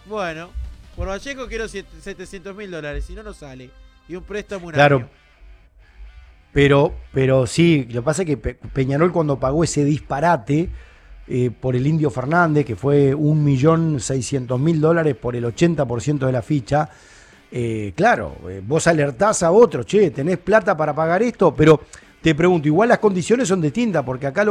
Bueno, por Vallejo quiero $700.000, si no, no sale. Y un préstamo un Claro, año. pero sí, lo que pasa es que Peñarol cuando pagó ese disparate por el Indio Fernández, que fue $1.600.000 por el 80% de la ficha, claro, vos alertás a otro, che, tenés plata para pagar esto, pero te pregunto, igual las condiciones son distintas, porque acá lo